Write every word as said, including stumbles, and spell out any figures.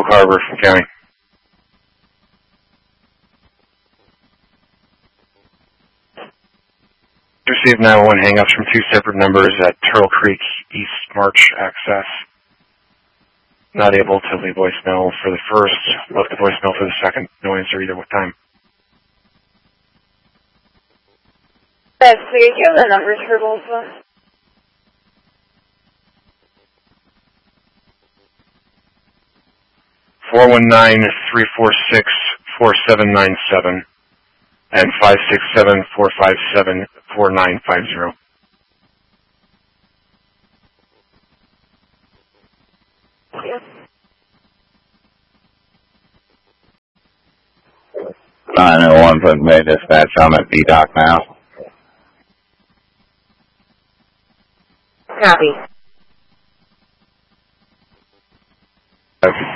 Carver from County. Received nine one one hang-ups from two separate numbers at Turtle Creek East March access. Not able to leave voicemail for the first, left the voicemail for the second. No answer either what time. That's the, you have the numbers for both of them. four one nine, three four six, four seven nine seven and five six seven, four five seven, four nine five zero. nine oh one Foot Bay Dispatch, I'm at B Doc now. Copy. Okay.